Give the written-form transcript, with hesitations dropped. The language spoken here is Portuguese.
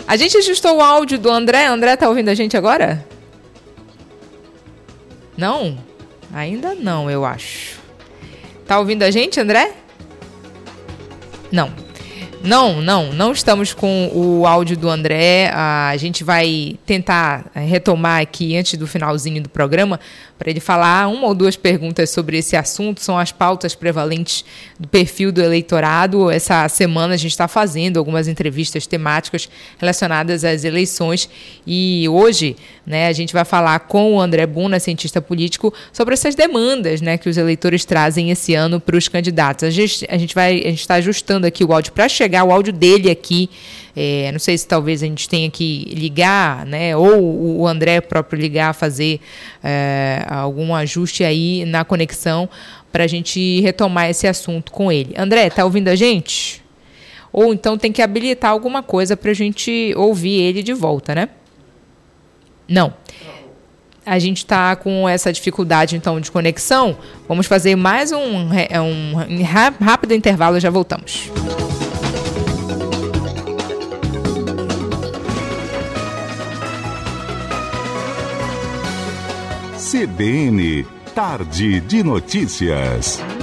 A gente ajustou o áudio do André. André, tá ouvindo a gente agora? Não? Ainda não, eu acho. Tá ouvindo a gente, André? Não. Não estamos com o áudio do André. A gente vai tentar retomar aqui antes do finalzinho do programa para ele falar uma ou duas perguntas sobre esse assunto. São as pautas prevalentes do perfil do eleitorado. Essa semana a gente está fazendo algumas entrevistas temáticas relacionadas às eleições e hoje, né, a gente vai falar com o André Buna, cientista político, sobre essas demandas, né, que os eleitores trazem esse ano para os candidatos. A gente está ajustando aqui o áudio para chegar o áudio dele aqui. Não sei se talvez a gente tenha que ligar, né, ou o André próprio ligar, fazer algum ajuste aí na conexão para a gente retomar esse assunto com ele. André, tá ouvindo a gente? Ou então tem que habilitar alguma coisa para a gente ouvir ele de volta, né? Não. A gente está com essa dificuldade, então, de conexão. Vamos fazer mais um rápido intervalo e já voltamos. CBN, Tarde de Notícias.